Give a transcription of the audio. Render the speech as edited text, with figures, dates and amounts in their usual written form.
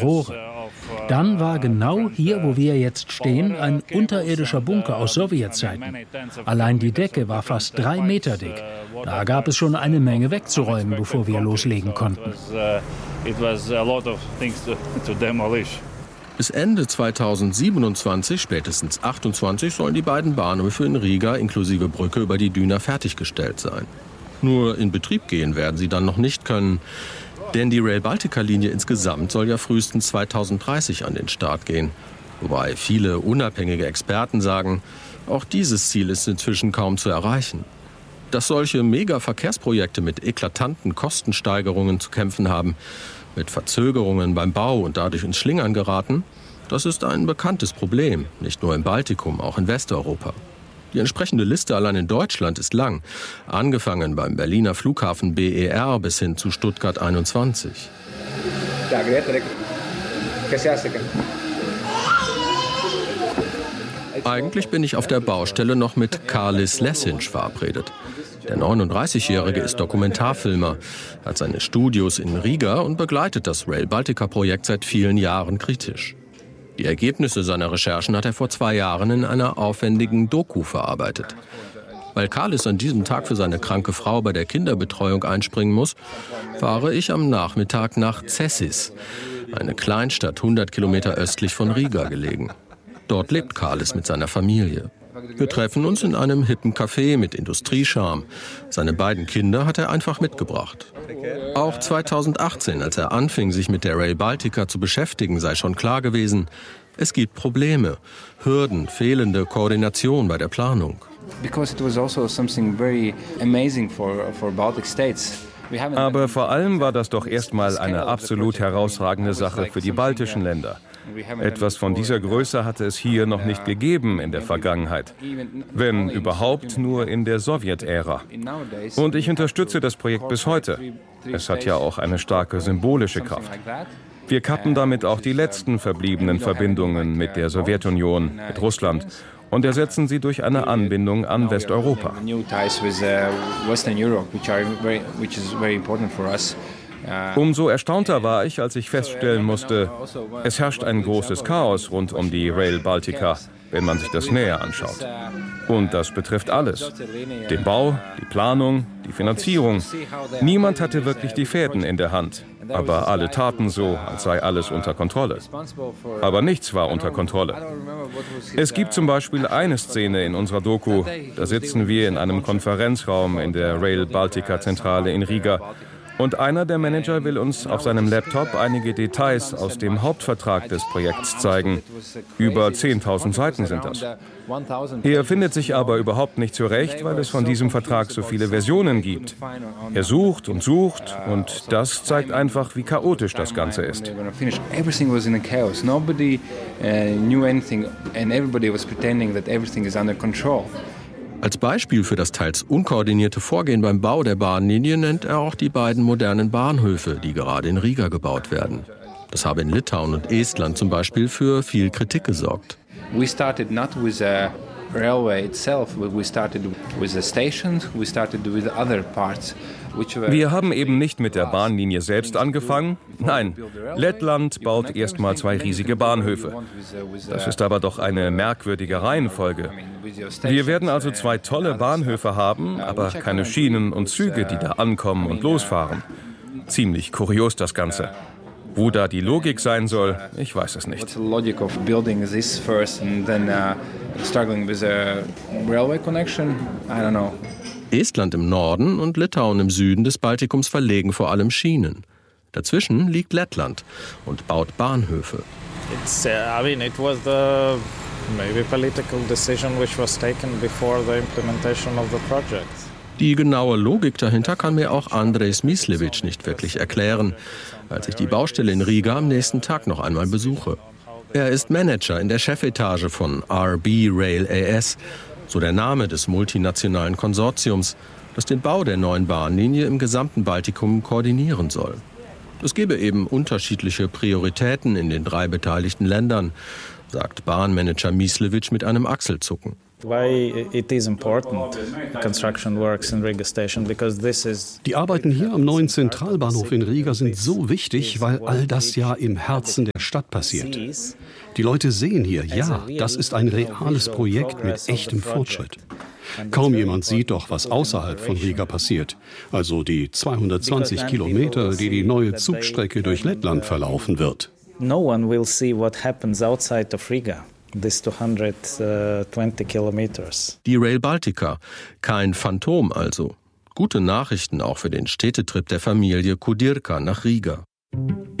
Rohre. Dann war genau hier, wo wir jetzt stehen, ein unterirdischer Bunker aus Sowjetzeiten. Allein die Decke war fast 3 Meter dick. Da gab es schon eine Menge wegzuräumen, bevor wir loslegen konnten. Bis Ende 2027, spätestens 2028, sollen die beiden Bahnhöfe in Riga inklusive Brücke über die Düna fertiggestellt sein. Nur in Betrieb gehen werden sie dann noch nicht können. Denn die Rail Baltica-Linie insgesamt soll ja frühestens 2030 an den Start gehen. Wobei viele unabhängige Experten sagen, auch dieses Ziel ist inzwischen kaum zu erreichen. Dass solche Mega-Verkehrsprojekte mit eklatanten Kostensteigerungen zu kämpfen haben, mit Verzögerungen beim Bau und dadurch ins Schlingern geraten, das ist ein bekanntes Problem, nicht nur im Baltikum, auch in Westeuropa. Die entsprechende Liste allein in Deutschland ist lang, angefangen beim Berliner Flughafen BER bis hin zu Stuttgart 21. Eigentlich bin ich auf der Baustelle noch mit Kārlis Lesinš verabredet. Der 39-Jährige ist Dokumentarfilmer, hat seine Studios in Riga und begleitet das Rail Baltica-Projekt seit vielen Jahren kritisch. Die Ergebnisse seiner Recherchen hat er vor 2 Jahren in einer aufwendigen Doku verarbeitet. Weil Kārlis an diesem Tag für seine kranke Frau bei der Kinderbetreuung einspringen muss, fahre ich am Nachmittag nach Cēsis, eine Kleinstadt 100 Kilometer östlich von Riga gelegen. Dort lebt Kārlis mit seiner Familie. Wir treffen uns in einem hippen Café mit Industriescharme. Seine beiden Kinder hat er einfach mitgebracht. Auch 2018, als er anfing, sich mit der Rail Baltica zu beschäftigen, sei schon klar gewesen, es gibt Probleme, Hürden, fehlende Koordination bei der Planung. Aber vor allem war das doch erstmal eine absolut herausragende Sache für die baltischen Länder. Etwas von dieser Größe hatte es hier noch nicht gegeben in der Vergangenheit. Wenn überhaupt nur in der Sowjetära. Und ich unterstütze das Projekt bis heute. Es hat ja auch eine starke symbolische Kraft. Wir kappen damit auch die letzten verbliebenen Verbindungen mit der Sowjetunion, mit Russland, und ersetzen sie durch eine Anbindung an Westeuropa. Umso erstaunter war ich, als ich feststellen musste, es herrscht ein großes Chaos rund um die Rail Baltica, wenn man sich das näher anschaut. Und das betrifft alles. Den Bau, die Planung, die Finanzierung. Niemand hatte wirklich die Fäden in der Hand. Aber alle taten so, als sei alles unter Kontrolle. Aber nichts war unter Kontrolle. Es gibt zum Beispiel eine Szene in unserer Doku, da sitzen wir in einem Konferenzraum in der Rail Baltica-Zentrale in Riga. Und einer der Manager will uns auf seinem Laptop einige Details aus dem Hauptvertrag des Projekts zeigen. Über 10.000 Seiten sind das. Er findet sich aber überhaupt nicht zurecht, weil es von diesem Vertrag so viele Versionen gibt. Er sucht und das zeigt einfach, wie chaotisch das Ganze ist. Als Beispiel für das teils unkoordinierte Vorgehen beim Bau der Bahnlinie nennt er auch die beiden modernen Bahnhöfe, die gerade in Riga gebaut werden. Das habe in Litauen und Estland zum Beispiel für viel Kritik gesorgt. We started not with a railway itself, but we started with the stations, we started with other parts. Wir haben eben nicht mit der Bahnlinie selbst angefangen. Nein, Lettland baut erstmal 2 riesige Bahnhöfe. Das ist aber doch eine merkwürdige Reihenfolge. Wir werden also 2 tolle Bahnhöfe haben, aber keine Schienen und Züge, die da ankommen und losfahren. Ziemlich kurios das Ganze. Wo da die Logik sein soll, ich weiß es nicht. Estland im Norden und Litauen im Süden des Baltikums verlegen vor allem Schienen. Dazwischen liegt Lettland und baut Bahnhöfe. It was the maybe political decision which was taken before the implementation of the project. Die genaue Logik dahinter kann mir auch Andrejs Mislević nicht wirklich erklären, als ich die Baustelle in Riga am nächsten Tag noch einmal besuche. Er ist Manager in der Chefetage von RB Rail AS, so der Name des multinationalen Konsortiums, das den Bau der neuen Bahnlinie im gesamten Baltikum koordinieren soll. Es gebe eben unterschiedliche Prioritäten in den 3 beteiligten Ländern, sagt Bahnmanager Mislević mit einem Achselzucken. Die Arbeiten hier am neuen Zentralbahnhof in Riga sind so wichtig, weil all das ja im Herzen der Stadt passiert. Die Leute sehen hier, ja, das ist ein reales Projekt mit echtem Fortschritt. Kaum jemand sieht doch, was außerhalb von Riga passiert. Also die 220 Kilometer, die die neue Zugstrecke durch Lettland verlaufen wird. No one will see what happens outside of Riga. This 220 kilometers. Die Rail Baltica, kein Phantom also. Gute Nachrichten auch für den Städtetrip der Familie Kudirka nach Riga.